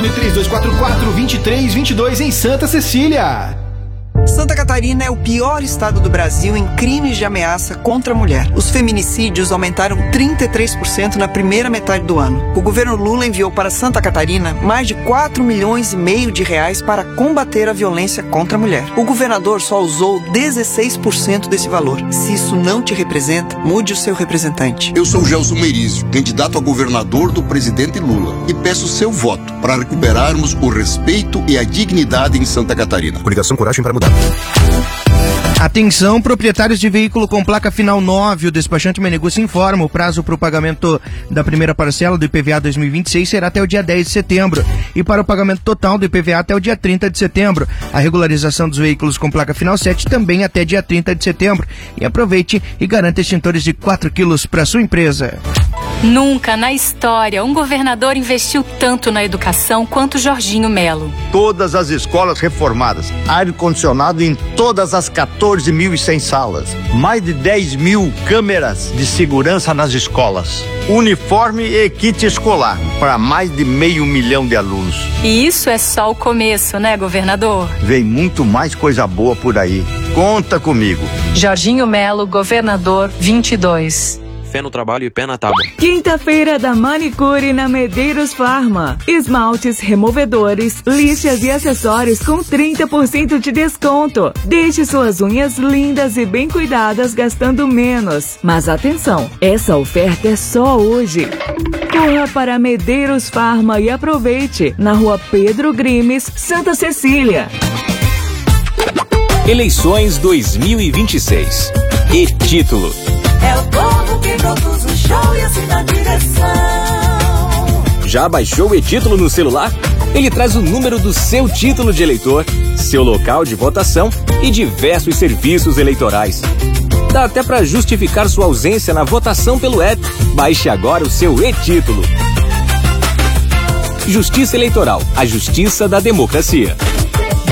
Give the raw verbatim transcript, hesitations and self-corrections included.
nove três dois quatro quatro dois três dois dois em Santa Cecília. Santa Catarina é o pior estado do Brasil em crimes de ameaça contra a mulher. Os feminicídios aumentaram trinta e três por cento na primeira metade do ano. O governo Lula enviou para Santa Catarina mais de quatro milhões e meio de reais para combater a violência contra a mulher. O governador só usou dezesseis por cento desse valor. Se isso não te representa, mude o seu representante. Eu sou Gelson Meirizio, candidato a governador do presidente Lula, e peço seu voto para recuperarmos o respeito e a dignidade em Santa Catarina. Coligação Coragem para Mudar. Atenção, proprietários de veículo com placa final nove, o despachante Meneguço informa, o prazo para o pagamento da primeira parcela do I P V A dois mil e vinte e seis será até o dia dez de setembro e para o pagamento total do I P V A até o dia trinta de setembro. A regularização dos veículos com placa final sete também até dia trinta de setembro. E aproveite e garanta extintores de quatro quilos para sua empresa. Nunca na história um governador investiu tanto na educação quanto Jorginho Melo. Todas as escolas reformadas, ar-condicionado em todas as quatorze mil e cem salas, mais de dez mil câmeras de segurança nas escolas, uniforme e kit escolar para mais de meio milhão de alunos. E isso é só o começo, né, governador? Vem muito mais coisa boa por aí. Conta comigo. Jorginho Melo, governador vinte e dois. Fé no trabalho e pé na tábua. Quinta-feira da manicure na Medeiros Farma. Esmaltes, removedores, lixas e acessórios com trinta por cento de desconto. Deixe suas unhas lindas e bem cuidadas gastando menos. Mas atenção, essa oferta é só hoje. Corra para Medeiros Farma e aproveite. Na rua Pedro Grimes, Santa Cecília. Eleições dois mil e vinte e seis. E título. É o povo que produz o show e assim na direção. Já baixou o e-título no celular? Ele traz o número do seu título de eleitor, seu local de votação e diversos serviços eleitorais. Dá até para justificar sua ausência na votação pelo app. Baixe agora o seu e-título. Justiça Eleitoral, a justiça da democracia.